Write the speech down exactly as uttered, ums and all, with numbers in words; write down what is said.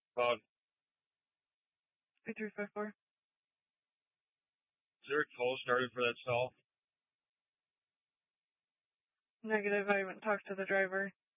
About Three three five four. is there a tow started for that stall? Negative. I haven't talked to the driver.